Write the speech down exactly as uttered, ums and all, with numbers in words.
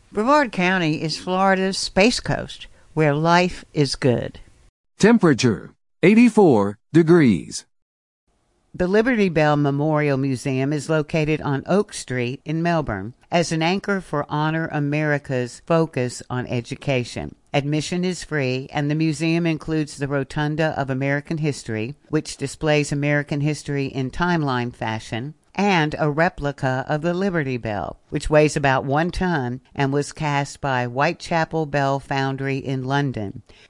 Brevard County is Florida's Space Coast, where life is good. Temperature, eighty-four degrees. The Liberty Bell Memorial Museum is located on Oak Street in Melbourne as an anchor for Honor America's focus on education. Admission is free, and the museum includes the Rotunda of American History, which displays American history in timeline fashion, and a replica of the Liberty Bell, which weighs about one ton and was cast by Whitechapel Bell Foundry in London.